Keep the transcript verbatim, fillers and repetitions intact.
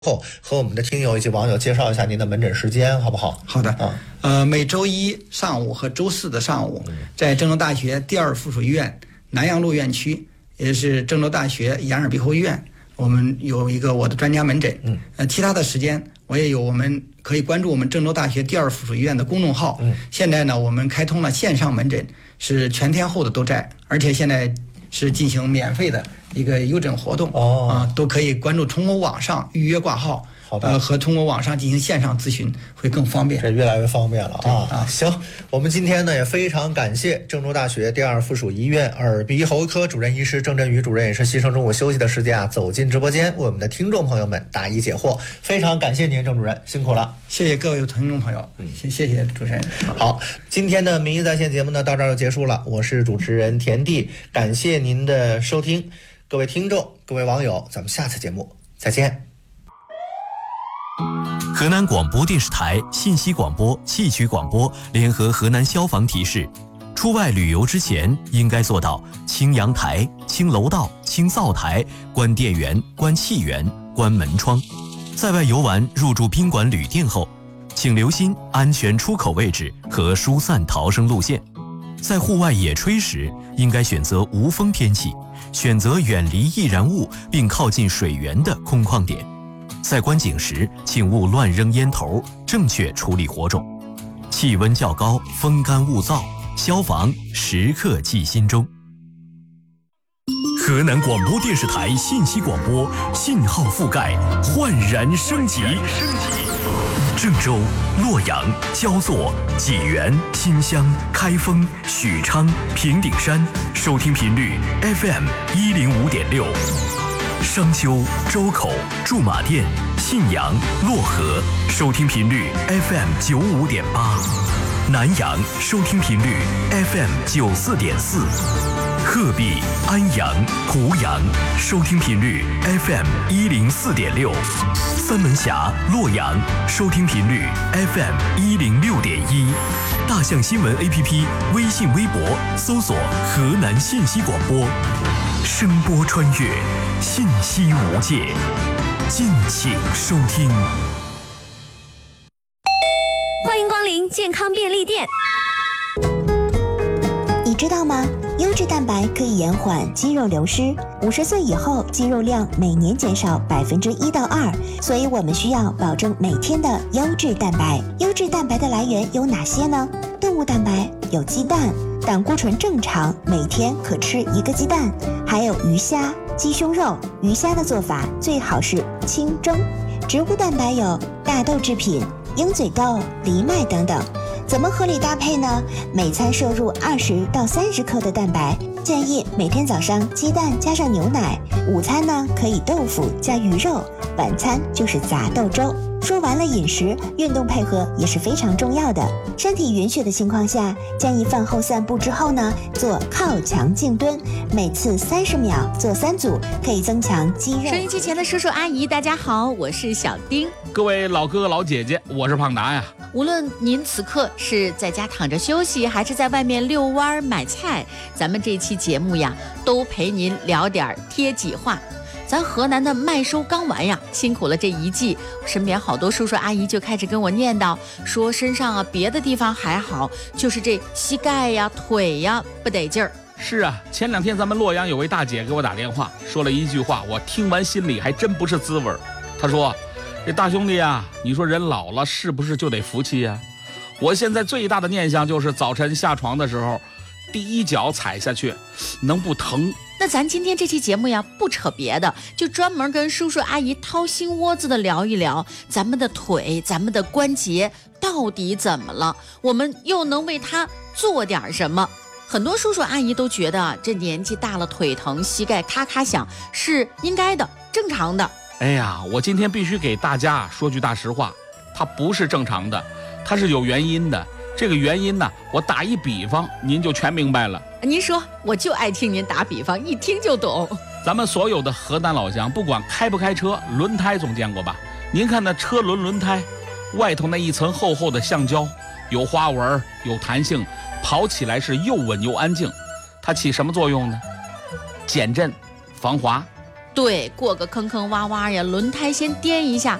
后和我们的听友以及网友介绍一下您的门诊时间，好不好？ 好的，啊，呃，每周一上午和周四的上午，在郑州大学第二附属医院南阳路院区，也是郑州大学眼耳鼻喉医院，我们有一个我的专家门诊。嗯，呃，其他的时间我也有，我们可以关注我们郑州大学第二附属医院的公众号。嗯，现在呢，我们开通了线上门诊，是全天候的都在，而且现在是进行免费的一个优诊活动。哦，啊，都可以关注，通过网上预约挂号。好的，呃，和通过网上进行线上咨询会更方便， 这越来越方便了啊！啊，行，我们今天呢也非常感谢郑州大学第二附属医院耳鼻喉科主任医师郑振宇主任，也是牺牲中午休息的时间啊，走进直播间为我们的听众朋友们答疑解惑，非常感谢您，郑主任，辛苦了， 谢谢各位听众朋友，嗯，谢谢谢主持人。 好，今天的民意在线节目呢到这儿就结束了，我是主持人田地，感谢您的收听，各位听众，各位网友，咱们下次节目再见。 河南广播电视台信息广播、戏曲广播联合河南消防提示：出外旅游之前，应该做到清阳台、清楼道、清灶台、关电源、关气源、关门窗。在外游玩入住宾馆、旅店后，请留心安全出口位置和疏散逃生路线。在户外野炊时，应该选择无风天气，选择远离易燃物并靠近水源的空旷点。在观景时，请勿乱扔烟头，正确处理火种。气温较高，风干物燥，消防时刻记心中。河南广播电视台信息广播信号覆盖焕然升级。郑州、洛阳、焦作、济源、新乡、开封、许昌、平顶山收听频率 F M 一零五点六。商丘、周口、驻马店、信阳、漯河收听频率 F M 九五点八，南阳收听频率 F M 九四点四，鹤壁、安阳、湖阳收听频率 F M 一零四点六，三门峡、洛阳收听频率 F M 一零六点一，大象新闻 A P P 微信微博搜索河南信息广播。声波穿越，信息无界，敬请收听。 欢迎光临健康便利店。 你知道吗？优质蛋白可以延缓肌肉流失，五十岁以后肌肉量每年减少百分之一到二，所以我们需要保证每天的优质蛋白。优质蛋白的来源有哪些呢？动物蛋白有鸡蛋，胆固醇正常，每天可吃一个鸡蛋，还有鱼虾、鸡胸肉。鱼虾的做法最好是清蒸。植物蛋白有大豆制品、鹰嘴豆、藜麦等等。怎么合理搭配呢？每餐摄入二十到三十克的蛋白，建议每天早上鸡蛋加上牛奶，午餐呢可以豆腐加鱼肉，晚餐就是杂豆粥。说完了饮食，运动配合也是非常重要的。身体允许的情况下，建议饭后散步之后呢，做靠墙静蹲，每次三十秒，做三组，可以增强肌肉。 收音机前的叔叔阿姨，大家好，我是小丁。 各位老哥哥老姐姐，我是胖达呀。 无论您此刻是在家躺着休息，还是在外面遛弯买菜，咱们这期节目呀，都陪您聊点贴己话。咱河南的麦收刚完呀，辛苦了这一季，身边好多叔叔阿姨就开始跟我念叨，说身上啊别的地方还好，就是这膝盖呀、腿呀不得劲儿。 是啊，前两天咱们洛阳有位大姐给我打电话，说了一句话，我听完心里还真不是滋味。她说：“这大兄弟啊，你说人老了是不是就得服气呀？我现在最大的念想就是早晨下床的时候，第一脚踩下去能不疼。” 那咱今天这期节目呀，不扯别的，就专门跟叔叔阿姨掏心窝子的聊一聊咱们的腿、咱们的关节到底怎么了，我们又能为它做点什么。很多叔叔阿姨都觉得这年纪大了腿疼、膝盖咔咔响是应该的、正常的。 哎呀，我今天必须给大家说句大实话，它不是正常的，它是有原因的。这个原因呢，我打一比方，您就全明白了。 您说，我就爱听您打比方，一听就懂。 咱们所有的河南老乡，不管开不开车，轮胎总见过吧？您看那车轮轮胎，外头那一层厚厚的橡胶，有花纹，有弹性，跑起来是又稳又安静。它起什么作用呢？减震、防滑。 对，过个坑坑洼洼呀，轮胎先颠一下，